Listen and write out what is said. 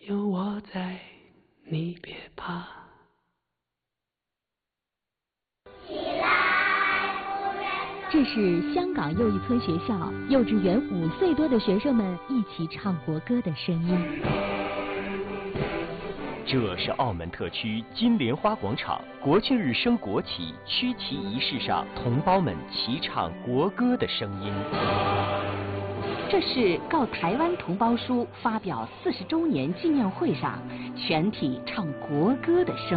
有我在，你别怕。 这是香港又一村学校幼稚园5岁多的学生们一起唱国歌的声音。 这是澳门特区金莲花广场国庆日升国旗区旗仪式上同胞们齐唱国歌的声音。 这是告台湾同胞书发表40周年纪念会上全体唱国歌的声音。